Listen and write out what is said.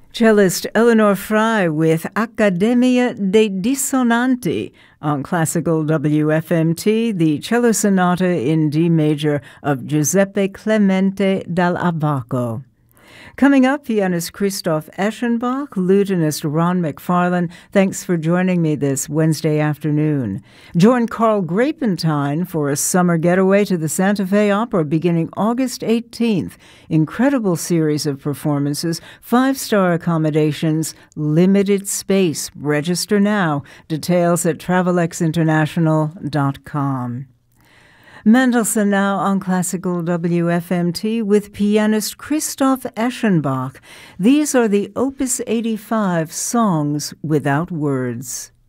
Cellist Eleanor Frey with Accademia dei Dissonanti on Classical WFMT, the cello sonata in D major of Giuseppe Clemente dall'Abaco. Coming up, pianist Christoph Eschenbach, lutenist Ron McFarlane. Thanks for joining me this Wednesday afternoon. Join Carl Grapentine for a summer getaway to the Santa Fe Opera beginning August 18th. Incredible series of performances, 5-star accommodations, limited space. Register now. Details at travelexinternational.com. Mendelssohn now on Classical WFMT with pianist Christoph Eschenbach. These are the Opus 85 Songs Without Words.